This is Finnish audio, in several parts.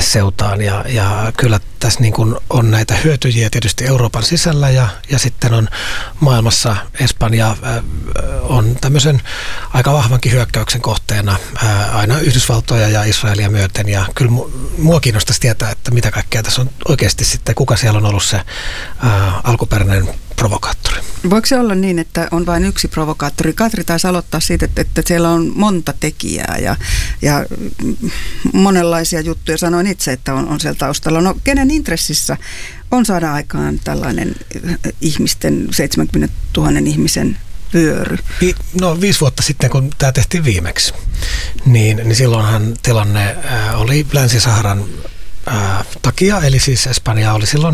seutaan ja kyllä tässä niin kuin on näitä hyötyjiä tietysti Euroopan sisällä ja sitten on maailmassa Espanja on tämmöisen aika vahvankin hyökkäyksen kohteena aina Yhdysvaltoja ja Israelia myöten ja kyllä mua kiinnostaisi tietää, että mitä kaikkea tässä on oikeasti sitten, kuka siellä on ollut se alkuperäinen provokaattori. Voiko se olla niin, että on vain yksi provokaattori? Katri taisi aloittaa siitä, että siellä on monta tekijää ja monenlaisia juttuja. Sanoin itse, että on siellä taustalla. No kenen intressissä on saada aikaan tällainen 70 000 ihmisen vyöry? No 5 vuotta sitten, kun tämä tehtiin viimeksi, niin silloinhan tilanne oli Länsi-Saharan takia, eli siis Espanja oli silloin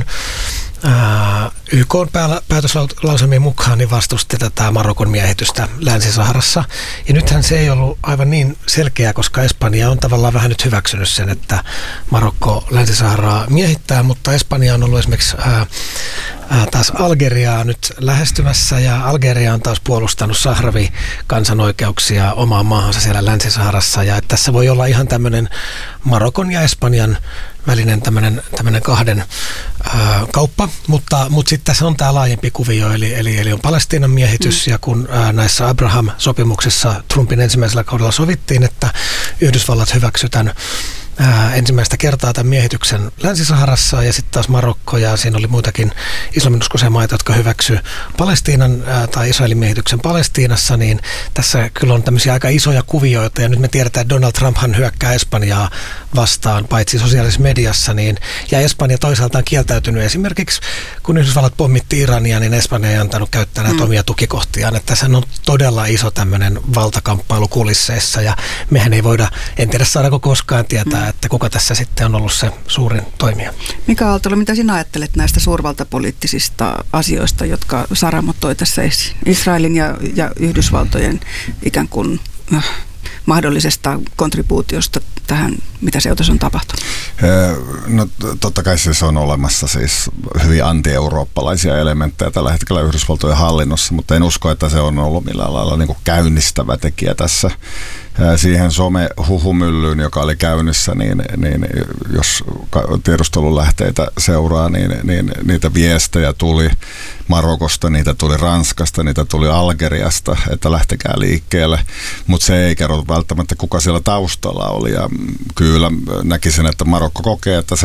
YK:n päätöslauselmien mukaan niin vastusti tätä Marokon miehitystä Länsi-Saharassa. Ja nythän se ei ollut aivan niin selkeää, koska Espanja on tavallaan vähän nyt hyväksynyt sen, että Marokko Länsi-Saharaa miehittää, mutta Espanja on ollut esimerkiksi taas Algeriaa nyt lähestymässä ja Algeria on taas puolustanut Sahrawi-kansanoikeuksia omaan maahansa siellä Länsi-Saharassa ja että tässä voi olla ihan tämmöinen Marokon ja Espanjan välinen tämmöinen kahden kauppa, mutta sitten tässä on tämä laajempi kuvio, eli on Palestiinan miehitys, ja kun näissä Abraham-sopimuksissa Trumpin ensimmäisellä kaudella sovittiin, että Yhdysvallat hyväksytään ensimmäistä kertaa tämän miehityksen Länsi-Saharassa ja sitten taas Marokko ja siinä oli muitakin islaminuskoisia maita, jotka hyväksy Palestiinan tai Israelin miehityksen Palestiinassa, niin tässä kyllä on tämmöisiä aika isoja kuvioita ja nyt me tiedetään, että Donald Trumphan hyökkää Espanjaa vastaan paitsi sosiaalisessa mediassa, niin ja Espanja toisaalta on kieltäytynyt esimerkiksi, kun Yhdysvallat pommitti Irania, niin Espanja ei antanut käyttää näitä omia tukikohtiaan, että tässä on todella iso tämmöinen valtakamppailu kulisseissa ja mehän ei voida, en tiedä saadaanko koskaan tietää, että kuka tässä sitten on ollut se suurin toimija. Mika Aaltola, mitä sinä ajattelet näistä suurvaltapoliittisista asioista, jotka Saramo toi tässä esiin? Israelin ja Yhdysvaltojen ikään kuin mahdollisesta kontribuutiosta tähän, mitä seurassa on tapahtunut? No totta kai siis on olemassa siis hyvin anti-eurooppalaisia elementtejä tällä hetkellä Yhdysvaltojen hallinnossa, mutta en usko, että se on ollut millään lailla niin kuin käynnistävä tekijä tässä. Siihen some-huhumyllyyn, joka oli käynnissä, niin jos tiedustelulähteitä seuraa, niin niitä viestejä tuli Marokosta, niitä tuli Ranskasta, niitä tuli Algeriasta, että lähtekää liikkeelle, mutta se ei kerro välttämättä, kuka siellä taustalla oli. Ja kyllä näkisin, että Marokko kokee, että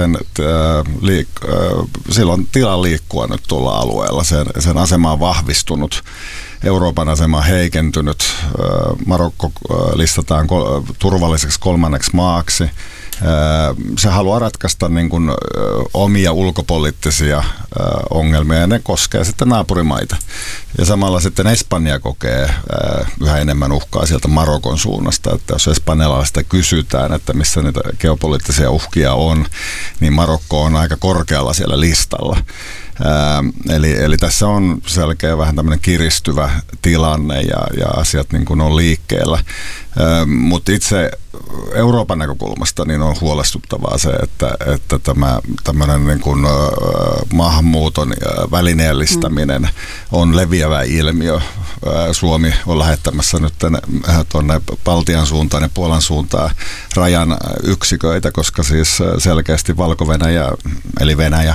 sillä on tila liikkua nyt tuolla alueella. Sen asema on vahvistunut. Euroopan asema on heikentynyt. Marokko listataan turvalliseksi 3. maaksi. Se haluaa ratkaista niin kuin omia ulkopoliittisia ongelmia ja ne koskee sitten naapurimaita. Ja samalla sitten Espanja kokee yhä enemmän uhkaa sieltä Marokon suunnasta, että jos espanjalaista kysytään, että missä niitä geopoliittisia uhkia on, niin Marokko on aika korkealla siellä listalla. Eli tässä on selkeä vähän tämmöinen kiristyvä tilanne ja asiat niin kuin on liikkeellä. Mutta itse Euroopan näkökulmasta niin on huolestuttavaa se, että tämä tämmöinen niin kuin maahanmuuton välineellistäminen on leviävä ilmiö. Suomi on lähettämässä nyt tuonne Baltian suuntaan ja Puolan suuntaan rajan yksiköitä, koska siis selkeästi Valko-Venäjä, eli Venäjä,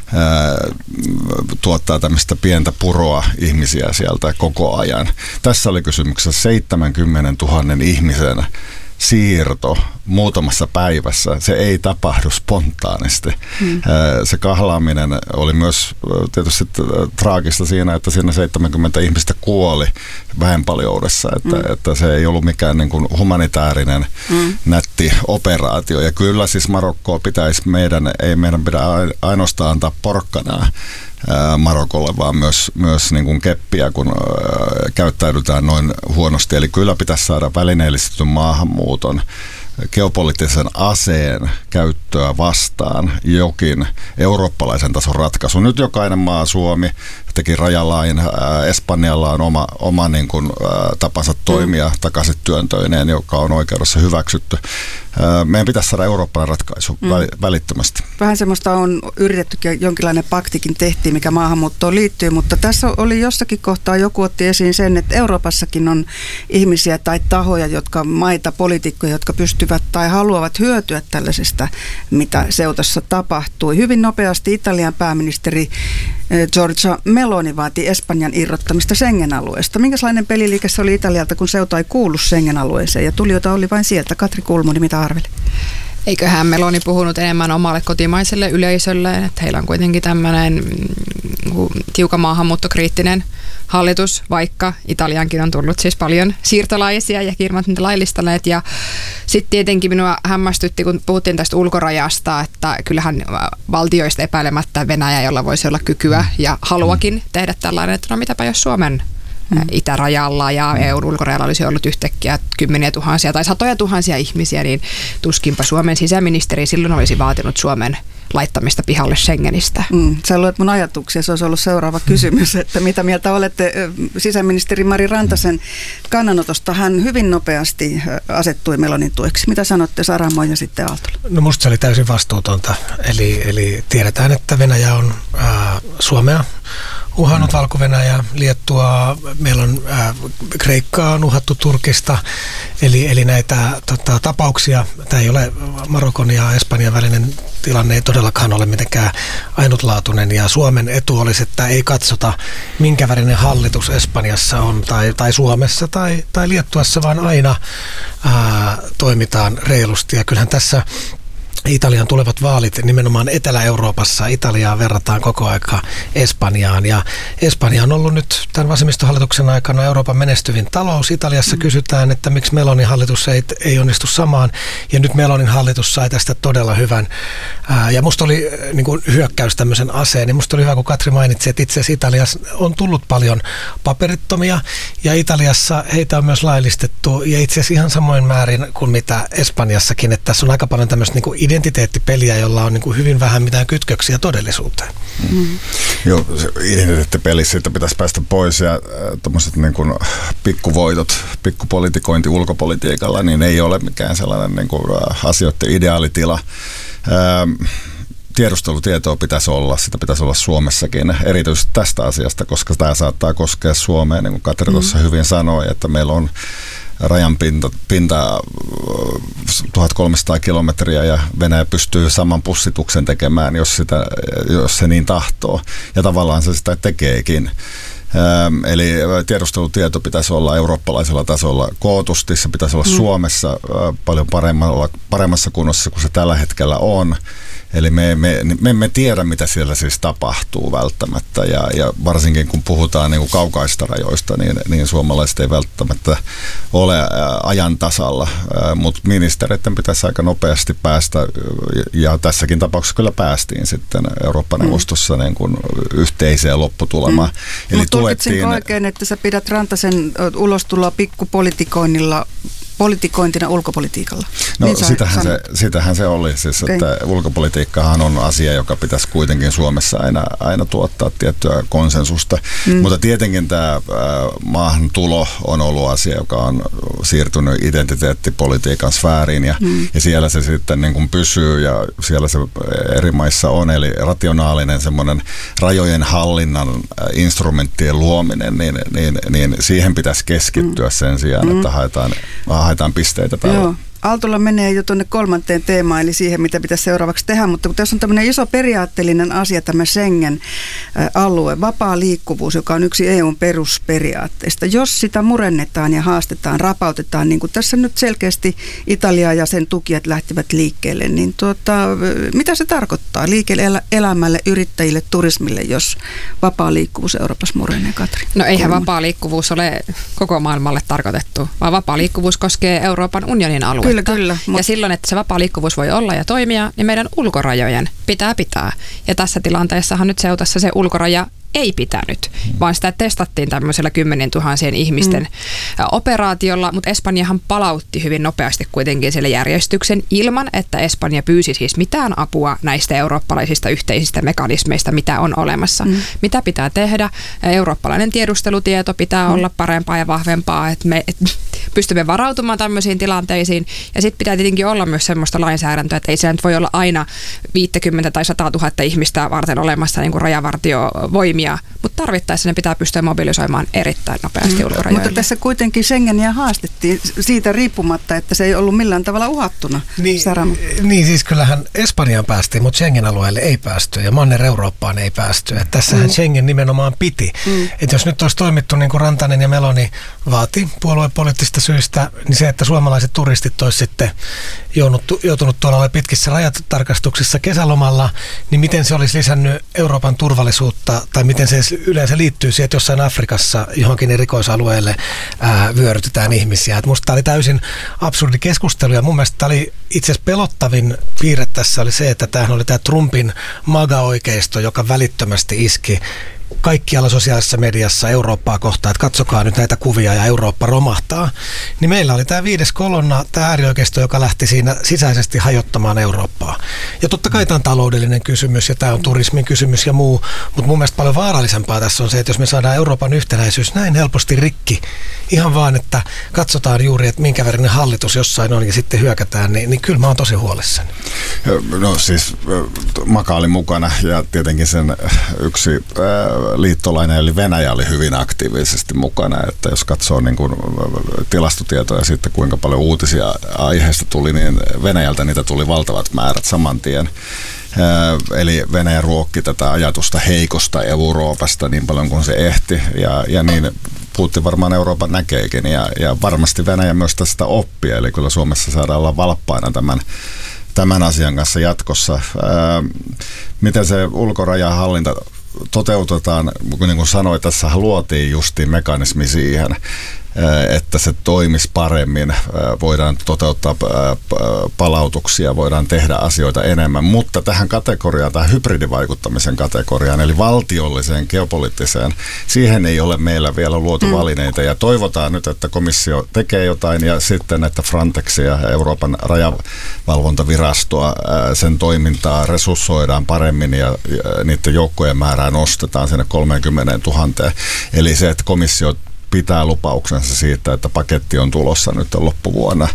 tuottaa tämmöistä pientä puroa ihmisiä sieltä koko ajan. Tässä oli kysymyksessä 70 000 ihmisen siirto muutamassa päivässä. Se ei tapahdu spontaanisti. Se kahlaaminen oli myös tietysti traagista siinä, että siinä 70 ihmistä kuoli väenpaljoudessa, että se ei ollut mikään niin kuin humanitaarinen nätti operaatio. Ja kyllä siis Marokkoa ei meidän pidä ainoastaan antaa porkkanaa Marokolle, vaan myös niin kuin keppiä, kun käyttäydytään noin huonosti. Eli kyllä pitäisi saada välineellistetyn maahanmuuton geopoliittisen aseen käyttöä vastaan jokin eurooppalaisen tason ratkaisu. Nyt jokainen maa, Suomi, teki rajalain. Espanjalla on oma niin kuin, tapansa toimia takaisin työntöineen, joka on oikeudessa hyväksytty. Meidän pitäisi saada Eurooppalainen ratkaisu välittömästi. Vähän semmoista on yritetty, jonkinlainen paktikin tehtiin, mikä maahanmuuttoon liittyy, mutta tässä oli jossakin kohtaa joku otti esiin sen, että Euroopassakin on ihmisiä tai tahoja, maita, poliitikkoja, jotka pystyvät tai haluavat hyötyä tällaisesta, mitä Ceutassa tapahtui. Hyvin nopeasti Italian pääministeri Giorgia Meloni vaati Espanjan irrottamista Schengen-alueesta. Minkälainen peliliike se oli Italialta, kun Ceuta ei kuulu Schengen-alueeseen ja tulijoita oli vain sieltä? Katri Kulmuni, mitä arveli? Eiköhän Meloni puhunut enemmän omalle kotimaiselle yleisölle, että heillä on kuitenkin tämmöinen tiukan maahanmuuttokriittinen hallitus, vaikka Italiankin on tullut siis paljon siirtolaisia ja firmat niitä laillistaneet. Ja sitten tietenkin minua hämmästytti, kun puhuttiin tästä ulkorajasta, että kyllähän valtioista epäilemättä Venäjä, jolla voisi olla kykyä ja haluakin tehdä tällainen, että no mitäpä jos Suomen itärajalla ja EU:n ulkorajalla olisi ollut yhtäkkiä kymmeniä tuhansia tai satoja tuhansia ihmisiä, niin tuskinpa Suomen sisäministeri silloin olisi vaatinut Suomen laittamista pihalle Schengenistä. Sä luet mun ajatuksia, se olisi ollut seuraava kysymys, että mitä mieltä olette sisäministeri Mari Rantasen kannanotosta? Hän hyvin nopeasti asettui Melonin tueksi. Mitä sanotte Saramo ja sitten Aaltola? No musta se oli täysin vastuutonta. Eli tiedetään, että Venäjä on Suomea uhannut, Valko-Venäjää, Liettua, meillä on Kreikkaa on uhattu Turkista, eli näitä tapauksia, tämä ei ole Marokon ja Espanjan välinen tilanne, ei todellakaan ole mitenkään ainutlaatuinen, ja Suomen etu olisi, että ei katsota minkä värinen hallitus Espanjassa on tai Suomessa tai Liettuassa, vaan aina toimitaan reilusti, ja kyllähän tässä Italian tulevat vaalit nimenomaan Etelä-Euroopassa. Italiaa verrataan koko aika Espanjaan, ja Espanja on ollut nyt tämän vasemmistohallituksen aikana Euroopan menestyvin talous. Italiassa kysytään, että miksi Melonin hallitus ei onnistu samaan, ja nyt Melonin hallitus sai tästä todella hyvän. Ja musta oli niin kuin hyökkäys tämmöisen aseen, niin musta oli hyvä, kun Katri mainitsi, että itse asiassa Italiassa on tullut paljon paperittomia, ja Italiassa heitä on myös laillistettu, ja itse asiassa ihan samoin määrin kuin mitä Espanjassakin, että tässä on aika paljon tämmöistä niin kuin identiteettipeliä, jolla on niin kuin hyvin vähän mitään kytköksiä todellisuuteen. Joo, identiteettipelissä siitä pitäisi päästä pois, ja tuommoiset niin kuin pikkuvoitot, pikkupolitikointi ulkopolitiikalla, niin ei ole mikään sellainen niin kuin asioiden ideaalitila. Tiedustelutietoa pitäisi olla, sitä pitäisi olla Suomessakin, erityisesti tästä asiasta, koska tämä saattaa koskea Suomea, niin kuin Katri tuossa hyvin sanoi, että meillä on rajan pinta 1300 kilometriä ja Venäjä pystyy saman pussituksen tekemään, jos se niin tahtoo. Ja tavallaan se sitä tekeekin. Eli tiedustelutieto pitäisi olla eurooppalaisella tasolla kootusti, se pitäisi olla Suomessa paljon paremmassa kunnossa kuin se tällä hetkellä on. Eli me emme tiedä, mitä siellä siis tapahtuu välttämättä, ja varsinkin kun puhutaan niin kuin kaukaisista rajoista, niin suomalaiset ei välttämättä ole ajan tasalla, mutta ministereiden pitäisi aika nopeasti päästä, ja tässäkin tapauksessa kyllä päästiin sitten Eurooppa-neuvostossa niin kuin yhteiseen lopputulemaan. Eli tulkitsinko oikein, että sä pidät Rantasen ulostuloa politikointina ulkopolitiikalla? No niin sitähän se oli, siis, okay. Että ulkopolitiikkahan on asia, joka pitäisi kuitenkin Suomessa aina tuottaa tiettyä konsensusta, mutta tietenkin tämä maahantulo on ollut asia, joka on siirtynyt identiteettipolitiikan sfääriin, ja siellä se sitten niin kuin pysyy, ja siellä se eri maissa on, eli rationaalinen semmoinen rajojen hallinnan instrumenttien luominen, niin siihen pitäisi keskittyä sen sijaan, että haetaan pisteitä täällä. Joo. Aaltola menee jo tuonne kolmanteen teemaan, eli siihen, mitä pitäisi seuraavaksi tehdä, mutta kun tässä on tämmöinen iso periaatteellinen asia, tämä Schengen-alue, vapaa liikkuvuus, joka on yksi EUn perusperiaatteista. Jos sitä murennetaan ja haastetaan, rapautetaan, niin kuin tässä nyt selkeästi Italia ja sen tukijat lähtivät liikkeelle, niin mitä se tarkoittaa liike-elämälle, yrittäjille, turismille, jos vapaa liikkuvuus Euroopassa murenee, Katri? No eihän vapaa liikkuvuus ole koko maailmalle tarkoitettu, vaan vapaa liikkuvuus koskee Euroopan unionin aluetta. Kyllä. Ja silloin, että se vapaa liikkuvuus voi olla ja toimia, niin meidän ulkorajojen pitää. Ja tässä tilanteessahan nyt Ceutassa se ulkoraja ei pitänyt, vaan sitä testattiin tämmöisellä 10 000 ihmisten operaatiolla, mutta Espanjahan palautti hyvin nopeasti kuitenkin sille järjestyksen ilman, että Espanja pyysi siis mitään apua näistä eurooppalaisista yhteisistä mekanismeista, mitä on olemassa. Mitä pitää tehdä? Eurooppalainen tiedustelutieto pitää olla parempaa ja vahvempaa, että me pystymme varautumaan tämmöisiin tilanteisiin. Ja sitten pitää tietenkin olla myös semmoista lainsäädäntöä, että ei se nyt voi olla aina 50 tai 100 000 ihmistä varten olemassa niin kuin rajavartiovoimia, mutta tarvittaessa ne pitää pystyä mobilisoimaan erittäin nopeasti ulkorajoille. Mutta tässä kuitenkin Schengeniä haastettiin siitä riippumatta, että se ei ollut millään tavalla uhattuna. Niin siis kyllähän Espanjaan päästiin, mutta Schengen-alueelle ei päästy ja Manner-Eurooppaan ei päästy. Että tässähän Schengen nimenomaan piti. Että jos nyt olisi toimittu niin kuin Rantanen ja Meloni vaati puoluepoliittisista syistä, niin se, että suomalaiset turistit olisi sitten joutunut tuolla pitkissä rajatarkastuksissa kesälomalla, niin miten se olisi lisännyt Euroopan turvallisuutta tai miten se yleensä liittyy siihen, että jossain Afrikassa johonkin erikoisalueelle vyörytetään ihmisiä. Et musta tämä oli täysin absurdi keskustelu ja mun mielestä tämä oli itse asiassa pelottavin piirre tässä oli se, että tämähän oli tämä Trumpin MAGA-oikeisto, joka välittömästi iski kaikkialla sosiaalisessa mediassa Eurooppaa kohtaan, että katsokaa nyt näitä kuvia ja Eurooppa romahtaa, niin meillä oli tämä 5. kolonna, tämä äärioikeisto, joka lähti siinä sisäisesti hajottamaan Eurooppaa. Ja totta kai tämä on taloudellinen kysymys ja tämä on turismin kysymys ja muu, mutta mun mielestä paljon vaarallisempaa tässä on se, että jos me saadaan Euroopan yhtenäisyys näin helposti rikki, ihan vaan, että katsotaan juuri, että minkä verran hallitus jossain on ja sitten hyökätään, niin kyllä mä oon tosi huolissani. No siis Maka oli mukana ja tietenkin sen yksi liittolainen eli Venäjä oli hyvin aktiivisesti mukana, että jos katsoo niin kuin tilastotietoja siitä, kuinka paljon uutisia aiheesta tuli, niin Venäjältä niitä tuli valtavat määrät saman tien. Eli Venäjä ruokki tätä ajatusta heikosta Euroopasta niin paljon kuin se ehti ja niin Putin varmaan Euroopan näkeekin ja varmasti Venäjä myös tästä oppia, eli kyllä Suomessa saadaan olla valppaina tämän asian kanssa jatkossa. Miten se ulkorajahallinta toteutetaan, niin kuin sanoin, tässä luotiin justiin mekanismi siihen, että se toimisi paremmin, voidaan toteuttaa palautuksia, voidaan tehdä asioita enemmän, mutta tähän kategoriaan, tähän hybridivaikuttamisen kategoriaan, eli valtiolliseen, geopoliittiseen, siihen ei ole meillä vielä luotu välineitä ja toivotaan nyt, että komissio tekee jotain ja sitten, että Frontex ja Euroopan rajavalvontavirastoa, sen toimintaa resurssoidaan paremmin ja niiden joukkojen määrää nostetaan sinne 30 000. Eli se, että komissio pitää lupauksensa siitä, että paketti on tulossa nyt loppuvuonna.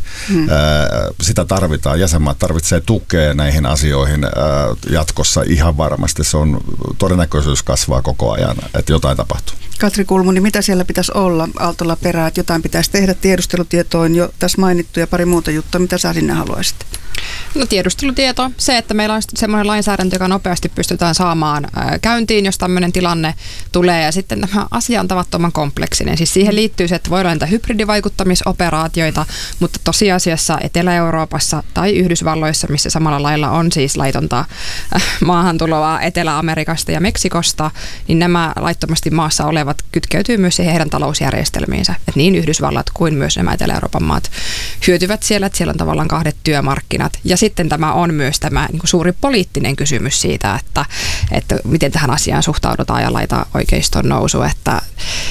Sitä tarvitaan. Jäsenmaat tarvitsee tukea näihin asioihin jatkossa ihan varmasti. Se on todennäköisyys kasvaa koko ajan, että jotain tapahtuu. Katri Kulmuni, mitä siellä pitäisi olla Aaltolla perää, että jotain pitäisi tehdä tiedustelutietoon jo tässä mainittu ja pari muuta juttua. Mitä sä sinne haluaisit? No tiedustelutieto, se, että meillä on semmoinen lainsäädäntö, joka nopeasti pystytään saamaan käyntiin, jos tämmöinen tilanne tulee. Ja sitten tämä asia on tavattoman kompleksinen. Siis siihen liittyy se, että voi olla niitä hybridivaikuttamisoperaatioita, mutta tosiasiassa Etelä-Euroopassa tai Yhdysvalloissa, missä samalla lailla on siis laitonta maahantuloa Etelä-Amerikasta ja Meksikosta, niin nämä laittomasti maassa olevat kytkeytyy myös siihen heidän talousjärjestelmiinsä. Että niin Yhdysvallat kuin myös nämä Etelä-Euroopan maat hyötyvät siellä, että siellä on tavallaan kahdet työmarkkinat. Ja sitten tämä on myös tämä niin kuin suuri poliittinen kysymys siitä, että miten tähän asiaan suhtaudutaan ja laita oikeiston nousu, että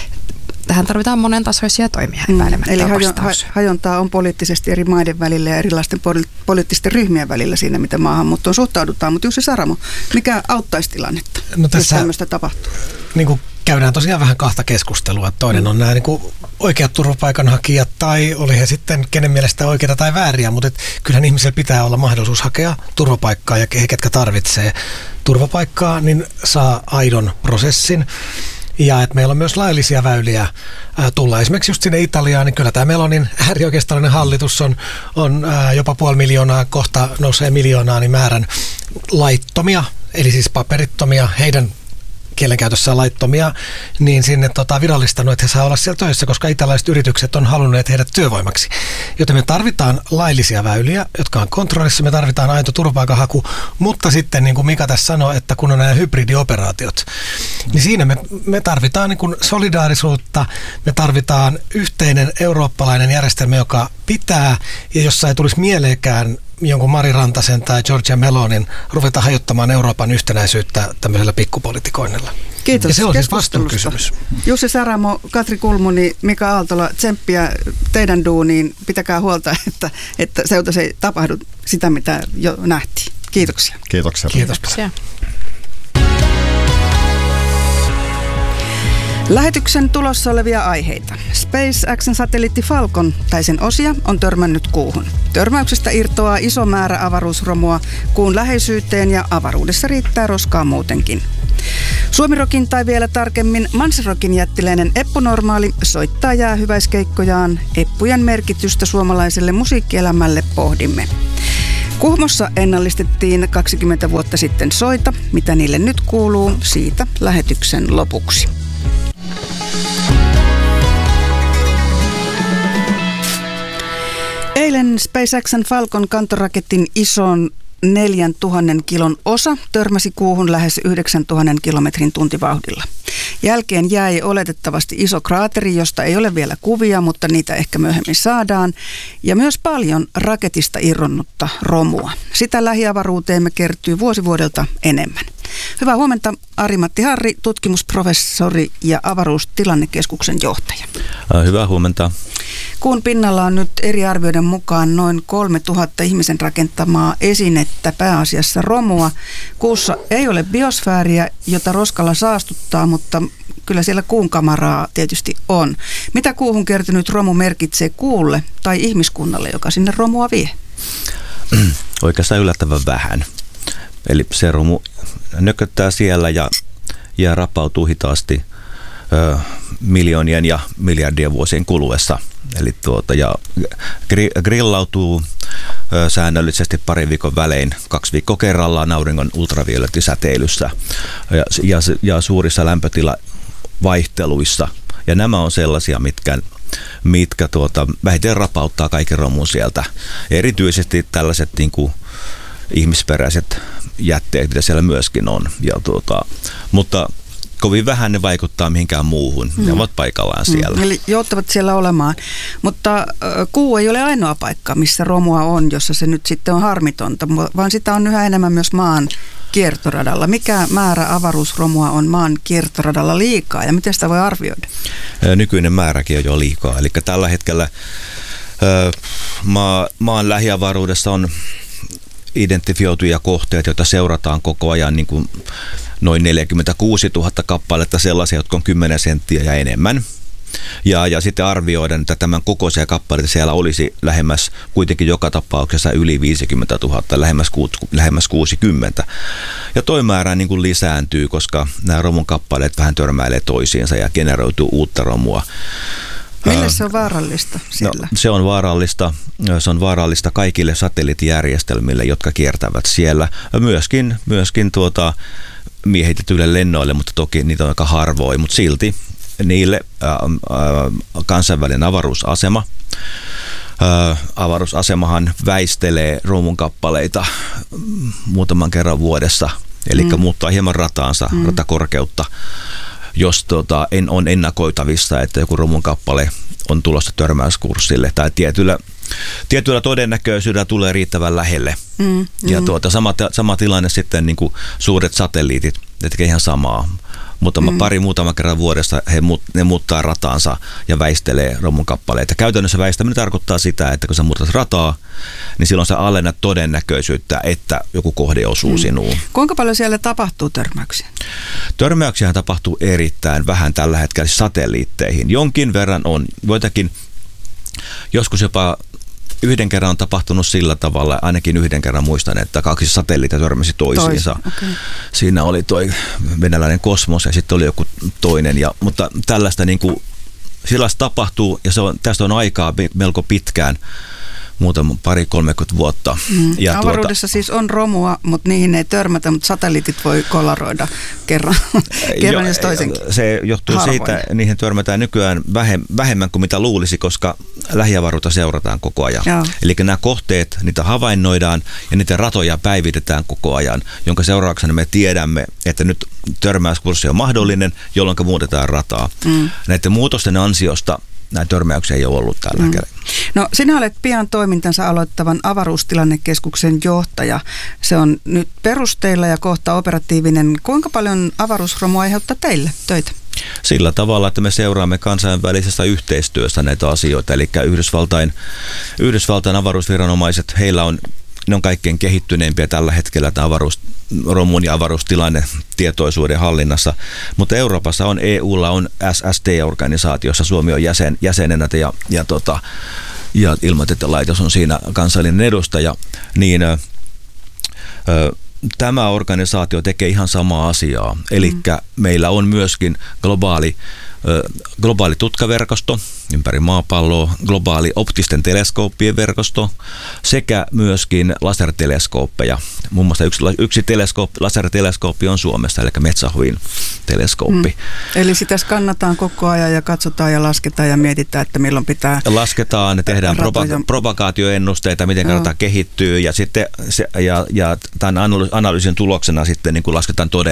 tähän tarvitaan monentasoisia toimia epäilemättä. Eli hajontaa on poliittisesti eri maiden välillä ja erilaisten poliittisten ryhmien välillä siinä, miten maahanmuuttoon suhtaudutaan. Mutta Jussi Saramo, mikä auttaisi tilannetta, jos tämmöistä tapahtuu? Niin kuin käydään tosiaan vähän kahta keskustelua. Toinen on nämä niin kuin oikeat turvapaikanhakijat tai oli he sitten kenen mielestä oikeita tai vääriä, mutta kyllähän ihmisellä pitää olla mahdollisuus hakea turvapaikkaa ja he, ketkä tarvitsee turvapaikkaa, niin saa aidon prosessin. Ja että meillä on myös laillisia väyliä tulla. Esimerkiksi just sinne Italiaan, niin kyllä tämä Melonin äärioikeistolainen hallitus on jopa 500 000, kohta nousee 1 miljoonaa niin määrän laittomia, eli siis paperittomia, heidän kielenkäytössä laittomia, niin sinne virallistanut, että he saa olla siellä töissä, koska italialaiset yritykset on halunneet heidät työvoimaksi. Joten me tarvitaan laillisia väyliä, jotka on kontrollissa, me tarvitaan aito turvapaikanhaku, mutta sitten niin kuin Mika tässä sanoi, että kun on nämä hybridioperaatiot, niin siinä me tarvitaan niin kuin solidaarisuutta, me tarvitaan yhteinen eurooppalainen järjestelmä, joka pitää, ja jossa ei tulisi mieleenkään jonkun Mari Rantasen tai Giorgia Melonin ruveta hajottamaan Euroopan yhtenäisyyttä tämmöisellä pikkupolitikoinnilla. Kiitos ja se on siis keskustelusta. vastuukysymys. Jussi Saramo, Katri Kulmuni, Mika Aaltola, tsemppiä teidän duuniin. Pitäkää huolta, että seutassa ei tapahdu sitä, mitä jo nähtiin. Kiitoksia. Kiitoksia. Kiitoksia. Lähetyksen tulossa olevia aiheita. SpaceX:n satelliitti Falcon tai sen osia on törmännyt kuuhun. Törmäyksestä irtoaa iso määrä avaruusromua kuun läheisyyteen ja avaruudessa riittää roskaa muutenkin. Suomirokin tai vielä tarkemmin Mansirokin jättiläinen Eppu Normaali soittaa jäähyväiskeikkojaan. Eppujen merkitystä suomalaiselle musiikkielämälle pohdimme. Kuhmossa ennallistettiin 20 vuotta sitten soita. Mitä niille nyt kuuluu, siitä lähetyksen lopuksi. Eilen SpaceX:n Falcon kantoraketin ison 4000 kilon osa törmäsi kuuhun lähes 9000 kilometrin tuntivauhdilla. Jälkeen jäi oletettavasti iso kraateri, josta ei ole vielä kuvia, mutta niitä ehkä myöhemmin saadaan. Ja myös paljon raketista irronnutta romua. Sitä lähiavaruuteemme kertyy vuosi vuodelta enemmän. Hyvää huomenta, Ari-Matti Harri, tutkimusprofessori ja avaruustilannekeskuksen johtaja. Hyvää huomenta. Kuun pinnalla on nyt eri arvioiden mukaan noin 3000 ihmisen rakentamaa esinettä, pääasiassa romua. Kuussa ei ole biosfääriä, jota roskalla saastuttaa, mutta kyllä siellä kuun kamaraa tietysti on. Mitä kuuhun kertynyt romu merkitsee kuulle tai ihmiskunnalle, joka sinne romua vie? Oikeastaan yllättävän vähän. Eli se romu nököttää siellä ja rapautuu hitaasti miljoonien ja miljardien vuosien kuluessa. Eli ja grillautuu säännöllisesti parin viikon välein, 2 viikkoa kerrallaan auringon ultraviolettisäteilyssä ja suurissa lämpötilavaihteluissa. Ja nämä on sellaisia, mitkä vähiten rapauttaa kaiken romun sieltä. Erityisesti tällaiset niin kuin ihmisperäiset jätteet, mitä siellä myöskin on. Mutta kovin vähän ne vaikuttaa mihinkään muuhun. Ne ovat paikallaan siellä. Eli jouttavat siellä olemaan. Mutta kuu ei ole ainoa paikka, missä romua on, jossa se nyt sitten on harmitonta, vaan sitä on yhä enemmän myös maan kiertoradalla. Mikä määrä avaruusromua on maan kiertoradalla liikaa ja miten sitä voi arvioida? Nykyinen määräkin on jo liikaa. Eli tällä hetkellä maan lähiavaruudessa on identifioituja kohteet, joita seurataan koko ajan niin kuin noin 46 000 kappaletta, sellaisia, jotka on 10 senttiä ja enemmän. Ja sitten arvioidaan, että tämän kokoisia kappaleita siellä olisi lähemmäs kuitenkin joka tapauksessa yli 50 000, lähemmäs 60. Ja toi määrä niin kuin lisääntyy, koska nämä romun kappaleet vähän törmäilee toisiinsa ja generoituu uutta romua. Mille se on vaarallista sillä? No, se on vaarallista kaikille satelliittijärjestelmille, jotka kiertävät siellä. Myöskin miehitetyille lennoille, mutta toki niitä on aika harvoin, mutta silti niille kansainvälinen avaruusasema. Avaruusasemahan väistelee romun kappaleita muutaman kerran vuodessa, eli muuttaa hieman ratakorkeutta, jos on ennakoitavissa, että joku romun kappale on tulossa törmäyskurssille tai tietyllä todennäköisyydellä tulee riittävän lähelle. Ja sama tilanne sitten niin kuin suuret satelliitit, ne tekee ihan samaa. Mutta muutama kerran vuodessa ne muuttaa rataansa ja väistelee romun kappaleita. Käytännössä väistäminen tarkoittaa sitä, että kun sä muutat rataa, niin silloin sä alennat todennäköisyyttä, että joku kohde osuu sinuun. Kuinka paljon siellä tapahtuu törmäyksiä? Törmäyksiä tapahtuu erittäin vähän tällä hetkellä satelliitteihin. Jonkin verran on joitakin, joskus jopa yhden kerran on tapahtunut sillä tavalla, ainakin yhden kerran muistan, että 2 satelliittia törmäsi toisiinsa. Okay. Siinä oli toi venäläinen Kosmos ja sitten oli joku toinen. Mutta tällaista sellaista tapahtuu ja tästä on aikaa melko pitkään, muutama 20-30 vuotta. Ja avaruudessa siis on romua, mutta niihin ei törmätä, mutta satelliitit voi kolaroida kerran jos toisenkin. Se johtuu siitä, että niihin törmätään nykyään vähemmän kuin mitä luulisi, koska lähiavaruutta seurataan koko ajan. Eli nämä kohteet, niitä havainnoidaan ja niitä ratoja päivitetään koko ajan, jonka seurauksena me tiedämme, että nyt törmäyskurssi on mahdollinen, jolloin muutetaan rataa. Näiden muutosten ansiosta näitä törmäyksiä ei ole ollut tällä hetkellä. No sinä olet pian toimintansa aloittavan avaruustilannekeskuksen johtaja. Se on nyt perusteilla ja kohta operatiivinen. Kuinka paljon avaruusromu aiheuttaa teille töitä? Sillä tavalla, että me seuraamme kansainvälisestä yhteistyöstä näitä asioita, eli Yhdysvaltain avaruusviranomaiset, ne on kaikkein kehittyneimpiä tällä hetkellä avaruusromun ja avaruustilanne tietoisuuden hallinnassa, mutta Euroopassa EUlla on SST-organisaatiossa, Suomi on jäsenenä ja ilmatietelaitos on siinä kansallinen edustaja, niin tämä organisaatio tekee ihan samaa asiaa, eli meillä on myöskin globaali tutkaverkosto ympäri maapalloa, globaali optisten teleskooppien verkosto sekä myöskin laserteleskooppeja. Muun muassa yksi laserteleskooppi on Suomessa, eli Metsähovin teleskooppi. Eli sitä skannataan koko ajan ja katsotaan ja lasketaan ja mietitään, että milloin pitää... Lasketaan, tehdään propagaatioennusteita, miten rata kehittyy ja sitten tämän analyysin tuloksena sitten niin kuin lasketaan